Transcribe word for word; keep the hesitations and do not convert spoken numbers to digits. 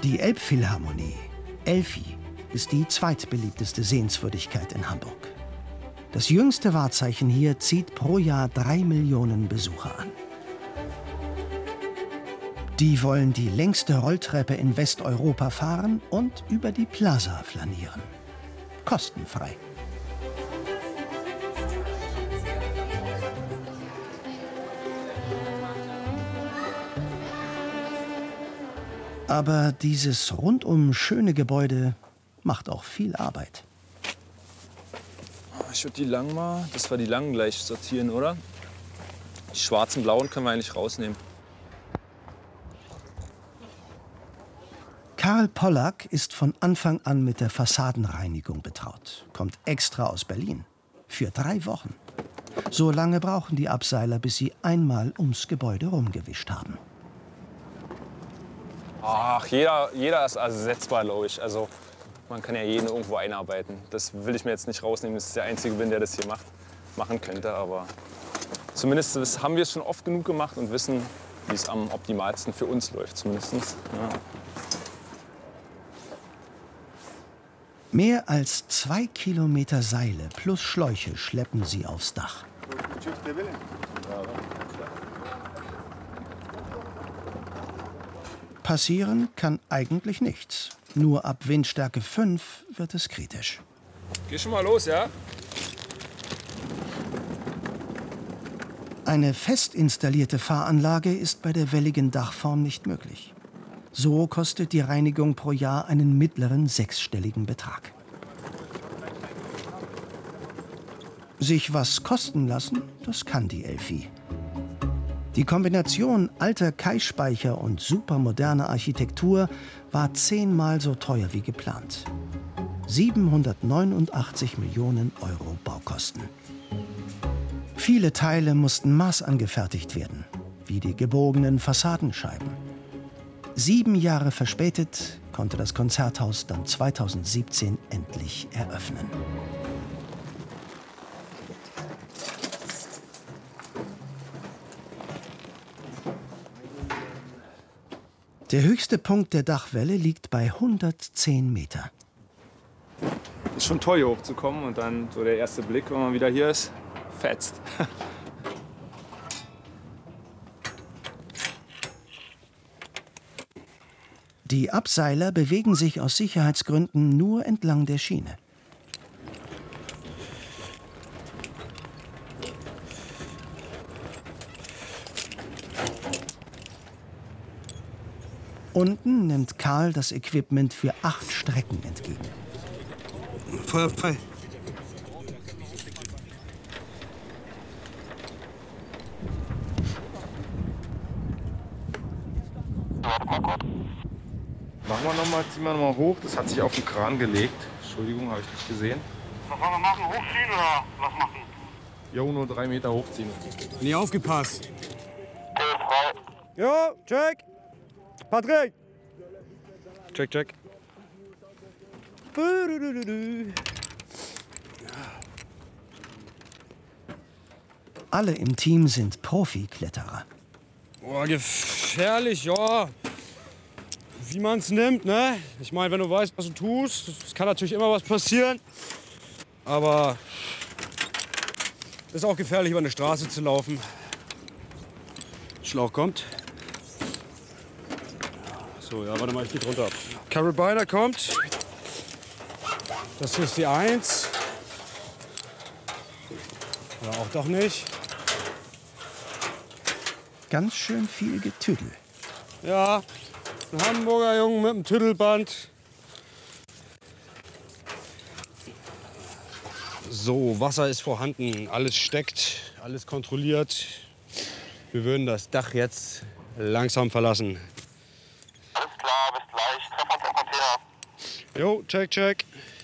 Die Elbphilharmonie, Elfi, ist die zweitbeliebteste Sehenswürdigkeit in Hamburg. Das jüngste Wahrzeichen hier zieht pro Jahr drei Millionen Besucher an. Die wollen die längste Rolltreppe in Westeuropa fahren und über die Plaza flanieren. Kostenfrei. Aber dieses rundum schöne Gebäude macht auch viel Arbeit. Ich würde die lang mal, das war die langen gleich sortieren, oder? Die schwarzen, blauen können wir eigentlich rausnehmen. Karl Pollack ist von Anfang an mit der Fassadenreinigung betraut. Kommt extra aus Berlin. Für drei Wochen. So lange brauchen die Abseiler, bis sie einmal ums Gebäude rumgewischt haben. Ach, jeder, jeder ist ersetzbar, glaube ich. Also, man kann ja jeden irgendwo einarbeiten. Das will ich mir jetzt nicht rausnehmen, dass ich der Einzige bin, der das hier macht, machen könnte. Aber zumindest das haben wir es schon oft genug gemacht und wissen, wie es am optimalsten für uns läuft. Zumindest. Ja. Mehr als zwei Kilometer Seile plus Schläuche schleppen sie aufs Dach. Passieren kann eigentlich nichts. Nur ab Windstärke fünf wird es kritisch. Geh schon mal los, ja? Eine fest installierte Fahranlage ist bei der welligen Dachform nicht möglich. So kostet die Reinigung pro Jahr einen mittleren sechsstelligen Betrag. Sich was kosten lassen, das kann die Elfi. Die Kombination alter Kaispeicher und supermoderner Architektur war zehnmal so teuer wie geplant. siebenhundertneunundachtzig Millionen Euro Baukosten. Viele Teile mussten maßangefertigt werden, wie die gebogenen Fassadenscheiben. Sieben Jahre verspätet konnte das Konzerthaus dann zweitausendsiebzehn endlich eröffnen. Der höchste Punkt der Dachwelle liegt bei hundertzehn Meter. Ist schon toll, hier hochzukommen und dann so der erste Blick, wenn man wieder hier ist, fetzt. Die Abseiler bewegen sich aus Sicherheitsgründen nur entlang der Schiene. Unten nimmt Karl das Equipment für acht Strecken entgegen. Feuer frei. Machen wir noch mal, ziehen wir noch mal hoch. Das hat sich auf den Kran gelegt. Entschuldigung, habe ich nicht gesehen. Was sollen wir machen? Hochziehen oder was machen? Jo, nur drei Meter hochziehen. Nie aufgepasst. Okay, frei. Jo, check. Patrick. Check, check. Alle im Team sind Profikletterer. Boah, gefährlich, ja. Wie man es nimmt, ne? Ich meine, wenn du weißt, was du tust, es kann natürlich immer was passieren. Aber es ist auch gefährlich, über eine Straße zu laufen. Schlauch kommt. So, ja, warte mal, ich geh drunter. Carabiner kommt. Das hier ist die Eins. Oder auch doch nicht. Ganz schön viel Getüdel. Ja, ein Hamburger Jungen mit einem Tüdelband. So, Wasser ist vorhanden, alles steckt, alles kontrolliert. Wir würden das Dach jetzt langsam verlassen. Alles klar, bis gleich. Treffen uns am Container. Jo, check, check.